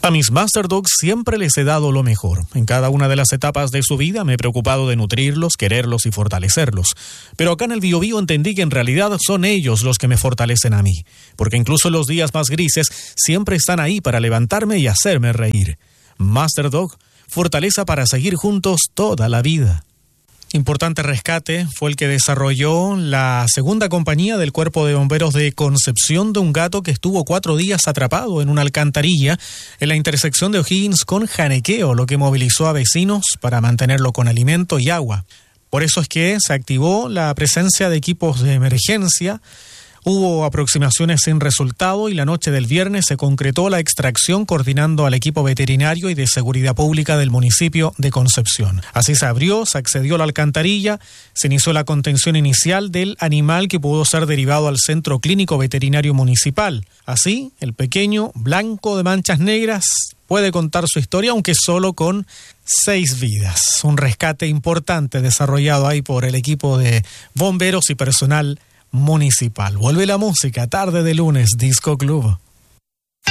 A mis Master Dogs siempre les he dado lo mejor. En cada una de las etapas de su vida me he preocupado de nutrirlos, quererlos y fortalecerlos. Pero acá en el Biobío entendí que en realidad son ellos los que me fortalecen a mí. Porque incluso en los días más grises siempre están ahí para levantarme y hacerme reír. Master Dog, fortaleza para seguir juntos toda la vida. Importante rescate fue el que desarrolló la segunda compañía del Cuerpo de Bomberos de Concepción de un gato que estuvo 4 días atrapado en una alcantarilla en la intersección de O'Higgins con Janequeo, lo que movilizó a vecinos para mantenerlo con alimento y agua. Por eso es que se activó la presencia de equipos de emergencia. Hubo aproximaciones sin resultado y la noche del viernes se concretó la extracción coordinando al equipo veterinario y de seguridad pública del municipio de Concepción. Así se abrió, se accedió a la alcantarilla, se inició la contención inicial del animal que pudo ser derivado al Centro Clínico Veterinario Municipal. Así, el pequeño blanco de manchas negras puede contar su historia, aunque solo con 6 vidas. Un rescate importante desarrollado ahí por el equipo de bomberos y personal municipal. Vuelve la música, tarde de lunes, Disco Club.